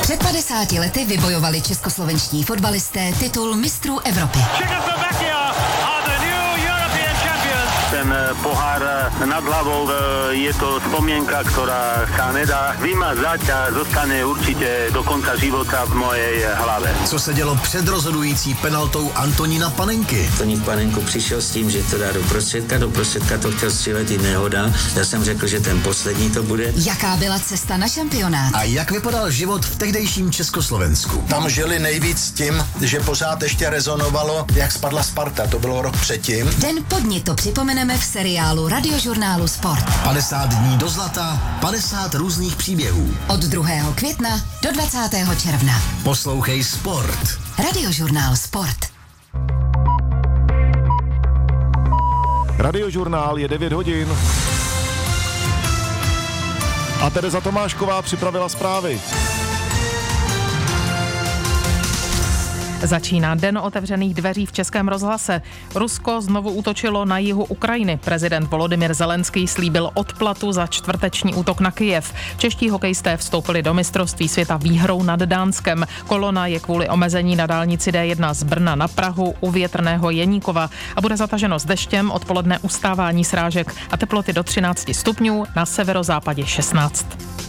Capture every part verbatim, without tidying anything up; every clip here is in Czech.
Před padesáti lety vybojovali českoslovenští fotbalisté titul mistrů Evropy. Ten pohár nad hlavou je to spomienka, ktorá sa nedá vymazať a zostane určite do konca života v mojej hlave. Co se dělo před rozhodující penaltou Antonína Panenky? Antonín Panenko přišel s tím, že to dá do prostředka, do prostředka to chtěl střílet i Nehoda. Já jsem řekl, že ten poslední to bude. Jaká byla cesta na šampionát? A jak vypadal život v tehdejším Československu? Tam žili nejvíc tím, že pořád ještě rezonovalo, jak spadla Sparta, to bylo rok předtím. Den po dni to připomeneme v seriálu Radiožurnálu Sport. padesát dní do zlata, padesát různých příběhů. Od druhého května do dvacátého června. Poslouchej Sport. Radiožurnál Sport. Radiožurnál je devět hodin. A Tereza Tomášková připravila zprávy. Začíná den otevřených dveří v Českém rozhlase. Rusko znovu útočilo na jihu Ukrajiny. Prezident Volodymyr Zelenský slíbil odplatu za čtvrteční útok na Kyjev. Čeští hokejisté vstoupili do mistrovství světa výhrou nad Dánskem. Kolona je kvůli omezení na dálnici D jedna z Brna na Prahu u Větrného Jeníkova a bude zataženo s deštěm, odpoledne ustávání srážek a teploty do třináct stupňů, na severozápadě šestnáct.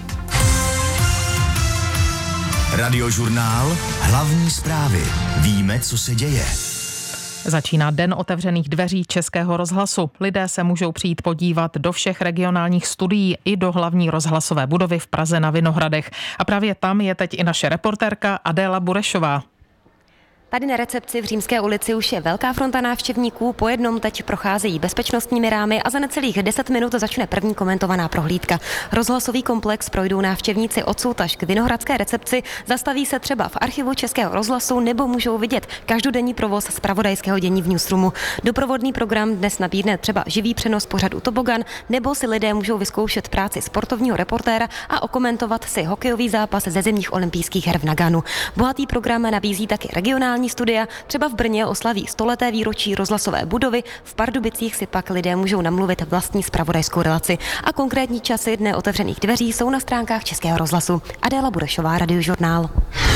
Radiožurnál, hlavní zprávy. Víme, co se děje. Začíná den otevřených dveří Českého rozhlasu. Lidé se můžou přijít podívat do všech regionálních studií i do hlavní rozhlasové budovy v Praze na Vinohradech. A právě tam je teď i naše reportérka Adéla Burešová. Tady na recepci v Římské ulici už je velká fronta návštěvníků, po jednom teď procházejí bezpečnostními rámy a za necelých deset minut začne první komentovaná prohlídka. Rozhlasový komplex projdou návštěvníci odsud až k Vinohradské recepci, zastaví se třeba v archivu Českého rozhlasu nebo můžou vidět každodenní provoz zpravodajského dění v Newsroomu. Doprovodný program dnes nabídne třeba živý přenos pořadu Tobogan, nebo si lidé můžou vyzkoušet práci sportovního reportéra a okomentovat si hokejový zápas ze zimních olympijských her v Naganu. Bohatý program nabízí taky regionální studia, třeba v Brně oslaví stoleté výročí rozhlasové budovy, v Pardubicích si pak lidé můžou namluvit vlastní zpravodajskou relaci. A konkrétní časy dne otevřených dveří jsou na stránkách Českého rozhlasu. Adéla Burešová, Radiožurnál.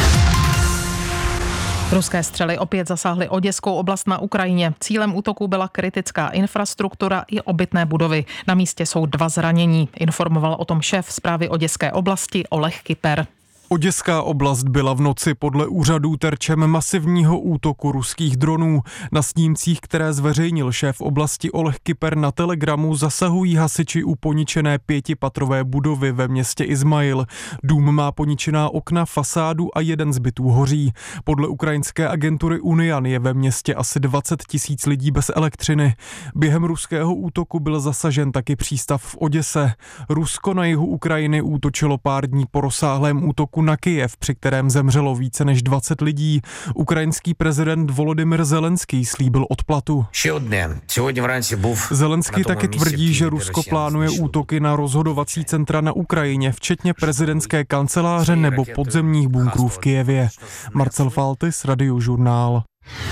Ruské střely opět zasáhly Oděskou oblast na Ukrajině. Cílem útoku byla kritická infrastruktura i obytné budovy. Na místě jsou dva zranění, informoval o tom šéf zprávy Oděské oblasti Oleh Kyper. Oděská oblast byla v noci podle úřadů terčem masivního útoku ruských dronů. Na snímcích, které zveřejnil šéf oblasti Oleh Kyper na Telegramu, zasahují hasiči u poničené pětipatrové budovy ve městě Izmail. Dům má poničená okna, fasádu a jeden z bytů hoří. Podle ukrajinské agentury Unian je ve městě asi dvacet tisíc lidí bez elektřiny. Během ruského útoku byl zasažen taky přístav v Oděse. Rusko na jihu Ukrajiny útočilo pár dní po rozsáhlém útoku na Kyjev, při kterém zemřelo více než dvacet lidí. Ukrajinský prezident Volodymyr Zelenský slíbil odplatu. Zelenský taky tvrdí, že Rusko plánuje útoky na rozhodovací centra na Ukrajině, včetně prezidentské kanceláře nebo podzemních bunkrů v Kyjevě. Marcel Faltis, Radiožurnál.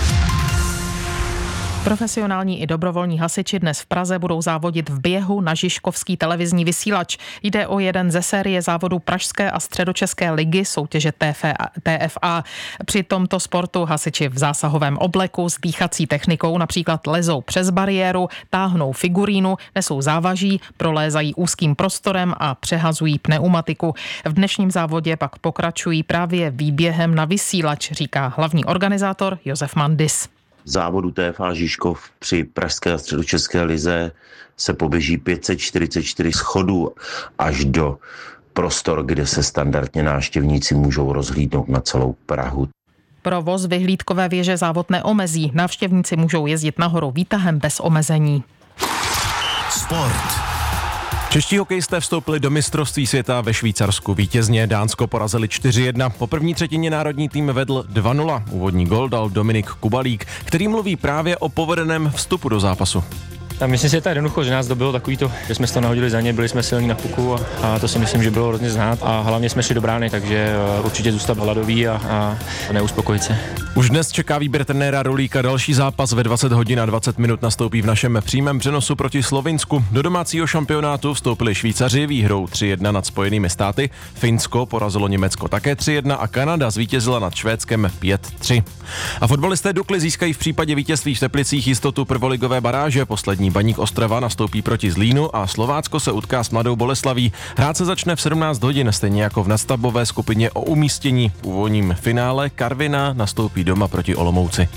Profesionální i dobrovolní hasiči dnes v Praze budou závodit v běhu na Žižkovský televizní vysílač. Jde o jeden ze série závodů Pražské a Středočeské ligy soutěže T F A. Při tomto sportu hasiči v zásahovém obleku s dýchací technikou například lezou přes bariéru, táhnou figurínu, nesou závaží, prolézají úzkým prostorem a přehazují pneumatiku. V dnešním závodě pak pokračují právě výběhem na vysílač, říká hlavní organizátor Josef Mandis. Závodu T F A Žižkov při Pražské a Středočeské lize se poběží pět set čtyřicet čtyři schodů až do prostor, kde se standardně návštěvníci můžou rozhlídnout na celou Prahu. Provoz vyhlídkové věže závod neomezí. Návštěvníci můžou jezdit nahoru výtahem bez omezení. Sport. Čeští hokejisté vstoupili do mistrovství světa ve Švýcarsku. Vítězně Dánsko porazili čtyři jedna. Po první třetině národní tým vedl dva nula. Úvodní gol dal Dominik Kubalík, který mluví právě o povedeném vstupu do zápasu. A myslím si, že ta jednoduchost, že nás dobilo takový to, že jsme to nahodili za ně, byli jsme silní na puku a, a to si myslím, že bylo hrozně znát a hlavně jsme šli do brány, takže určitě zůstat hladový a, a neuspokojit se. Už dnes čeká výběr trenéra Rolíka, další zápas ve dvacet hodin a dvacet minut nastoupí v našem přímém přenosu proti Slovinsku. Do domácího šampionátu vstoupili Švýcaři výhrou tři jedna nad Spojenými státy, Finsko porazilo Německo také tři jedna a Kanada zvítězila nad Švédskem pět tři. A fotbalisté Dukly získají v případě vítězství v Teplicích jistotu prvoligové baráže. Poslední Baník Ostrava nastoupí proti Zlínu a Slovácko se utká s Mladou Boleslaví. Hrát se začne v sedmnáct hodin, stejně jako v nadstavbové skupině o umístění. V úvodním finále Karviná nastoupí doma proti Olomouci.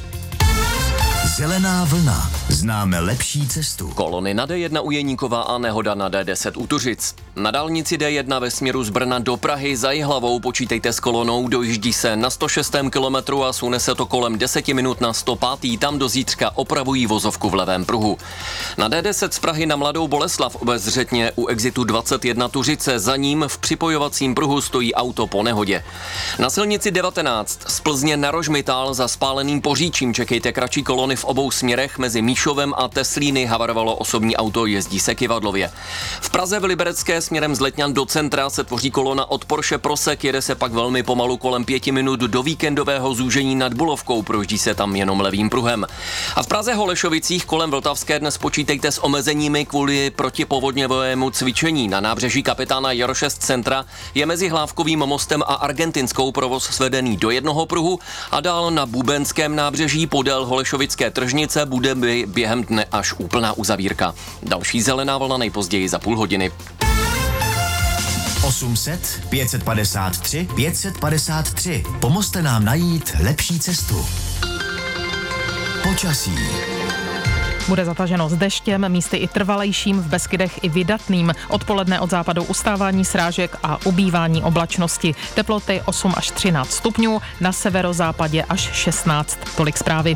Zelená vlna. Známe lepší cestu. Kolony na D jedna u Jeníkova a nehoda na D deset u Tuřic. Na dálnici D jedna ve směru z Brna do Prahy za Jihlavou počítejte s kolonou, dojíždí se na sto šestém kilometru a sune se to kolem deseti minut na sto pátý. Tam do zítřka opravují vozovku v levém pruhu. Na D deset z Prahy na Mladou Boleslav obezřetně u exitu dvacet jedna Tuřice, za ním v připojovacím pruhu stojí auto po nehodě. Na silnici devatenáct z Plzně na Rožmitál za spáleným Poříčím čekejte kratší kolony v obou směrech. Mezi Míšovem a Teslíny havarovalo osobní auto, jezdí se kyvadlově. V Praze v Liberecké směrem z Letňan do centra se tvoří kolona od Porsche Prosek, jede se pak velmi pomalu kolem pěti minut do víkendového zúžení nad Bulovkou, projíždí se tam jenom levým pruhem. A v Praze Holešovicích kolem Vltavské dnes počítejte s omezeními kvůli protipovodňovému cvičení. Na nábřeží Kapitána Jaroše z centra je mezi Hlávkovým mostem a Argentinskou provoz svedený do jednoho pruhu a dál na Bubenském nábřeží podél Holešovické tržnice bude by během dne až úplná uzavírka. Další zelená vlna nejpozději za půl hodiny. osm set, pět set padesát tři, pět set padesát tři. Pomozte nám najít lepší cestu. Počasí. Bude zataženo s deštěm, místy i trvalejším, v Beskydech i vydatným. Odpoledne od západu ustávání srážek a ubývání oblačnosti. Teploty osm až třináct stupňů, na severozápadě až šestnáct. Tolik zprávy.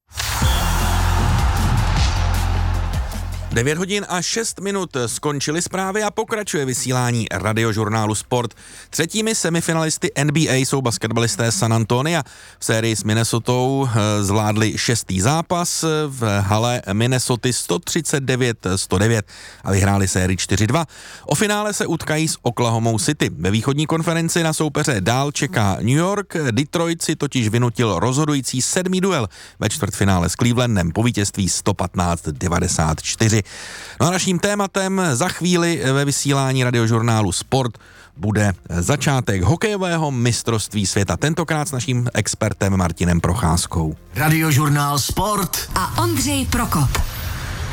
devět hodin a šest minut skončily zprávy a pokračuje vysílání radiožurnálu Sport. Třetími semifinalisty N B A jsou basketbalisté San Antonia. V sérii s Minnesotou zvládli šestý zápas v hale Minnesoty sto třicet devět sto devět a vyhráli sérii čtyři dva. O finále se utkají s Oklahomou City. Ve východní konferenci na soupeře dál čeká New York. Detroit si totiž vynutil rozhodující sedmý duel ve čtvrtfinále s Clevelandem po vítězství sto patnáct devadesát čtyři. No a naším tématem za chvíli ve vysílání radiožurnálu Sport bude začátek hokejového mistrovství světa. Tentokrát s naším expertem Martinem Procházkou. Radiožurnál Sport a Ondřej Prokop.